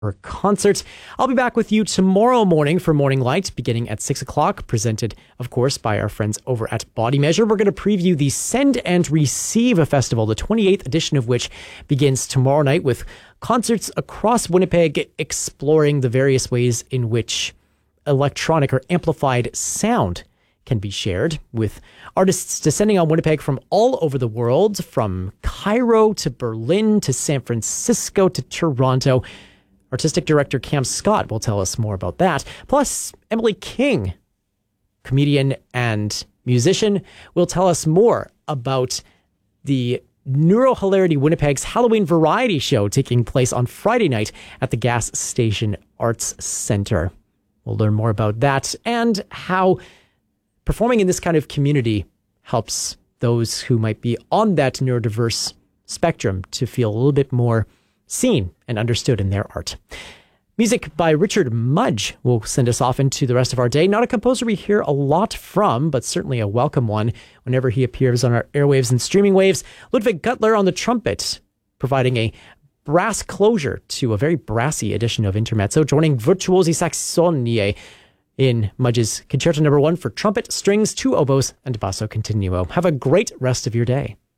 concert. I'll be back with you tomorrow morning for Morning Light, beginning at 6 o'clock, presented, of course, by our friends over at Body Measure. We're going to preview the Send and Receive Festival, the 28th edition of which begins tomorrow night with concerts across Winnipeg exploring the various ways in which electronic or amplified sound can be shared, with artists descending on Winnipeg from all over the world, from Cairo to Berlin to San Francisco to Toronto. Artistic director Cam Scott will tell us more about that. Plus, Emily King, comedian and musician, will tell us more about the Neurohilarity Winnipeg's Halloween variety show taking place on Friday night at the Gas Station Arts Centre. We'll learn more about that and how performing in this kind of community helps those who might be on that neurodiverse spectrum to feel a little bit more seen and understood in their art. Music by Richard Mudge will send us off into the rest of our day. Not a composer we hear a lot from, but certainly a welcome one whenever he appears on our airwaves and streaming waves. Ludwig Gutler on the trumpet, providing a brass closure to a very brassy edition of Intermezzo, joining Virtuosi Saxonie in Mudge's Concerto No. 1 for trumpet, strings, two oboes, and basso continuo. Have a great rest of your day.